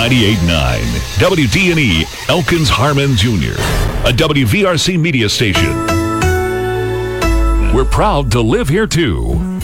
98.9 WDNE Elkins Harmon Jr., a WVRC media station. We're proud to live here too.